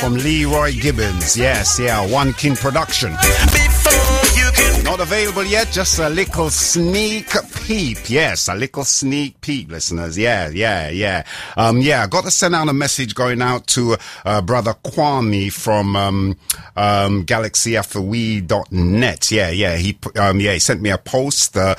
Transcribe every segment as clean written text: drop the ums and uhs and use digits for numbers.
from Leroy Gibbons. Yes, yeah, One King production. Not available yet, just a little sneak peep. Yes, a little sneak peep, listeners. Yeah. I got to send out a message going out to brother Kwame from galaxyfwe.net. He sent me a post. Now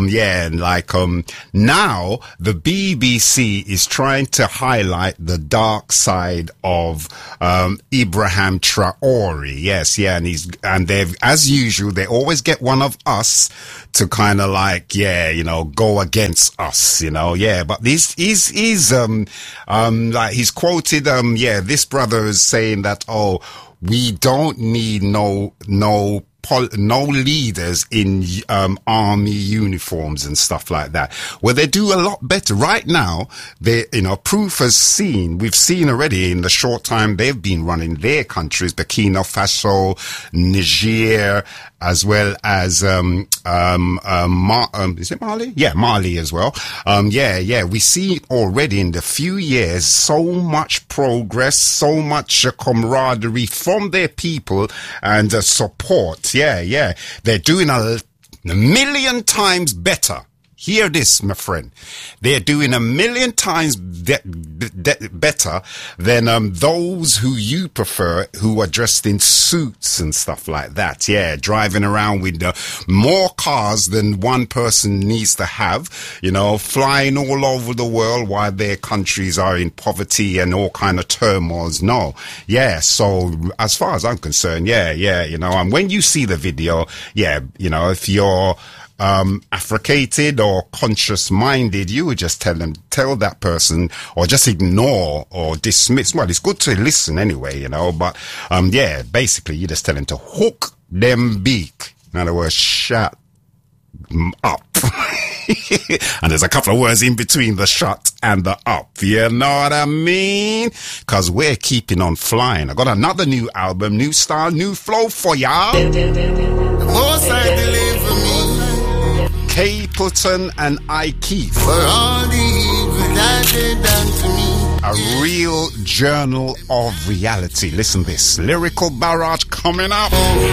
the BBC is trying to highlight the dark side of Ibrahim Traore. Yes, and they've, as usual, they always get one of us to kind of go against us, but this is he's quoted, this brother is saying that, we don't need no leaders in army uniforms and stuff like that. Well, they do a lot better right now. They, proof we've seen already in the short time they've been running their countries, Burkina Faso, Niger, as well as is it Mali? Yeah, Mali as well. We see already in the few years so much progress, so much camaraderie from their people and support. They're doing a million times better. Hear this, my friend. They're doing a million times better than those who you prefer, who are dressed in suits and stuff like that. Yeah, driving around with more cars than one person needs to have, flying all over the world while their countries are in poverty and all kind of turmoils. No. Yeah, so as far as I'm concerned, and when you see the video, if you're affricated or conscious-minded, you would just tell that person, or just ignore or dismiss. Well, it's good to listen anyway, but basically you just tell them to hook them beak. In other words, shut up. And there's a couple of words in between the shut and the up. You know what I mean? Because we're keeping on flying. I got another new album, new style, new flow for y'all. The most I deliver me. Capleton and Ikeith. For all the evil that they done to me. A real journal of reality. Listen this. Lyrical barrage coming up.